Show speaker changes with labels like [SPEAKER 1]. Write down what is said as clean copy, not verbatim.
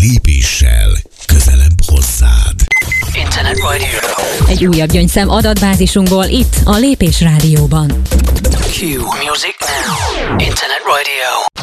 [SPEAKER 1] lépéssel közelebb hozzád.
[SPEAKER 2] Internet Radio.
[SPEAKER 3] Egy újabb gyöngyszem adatbázisunkból itt a Lépés Rádióban.
[SPEAKER 2] Q Music Now. Internet Radio.